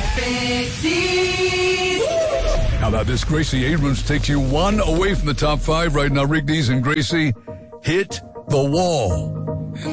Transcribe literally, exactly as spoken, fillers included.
fifties. How about this? Gracie Abrams takes you one away from the top five right now. Rigby's and Gracie hit the wall.